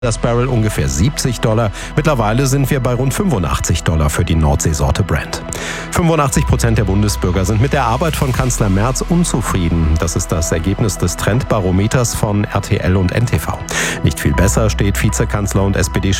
das Barrel ungefähr $70. Mittlerweile sind wir bei rund $85 für die Nordseesorte Brent. 85% der Bundesbürger sind mit der Arbeit von Kanzler Merz unzufrieden. Das ist das Ergebnis des Trendbarometers von RTL und NTV. Nicht viel besser steht Vizekanzler und SPD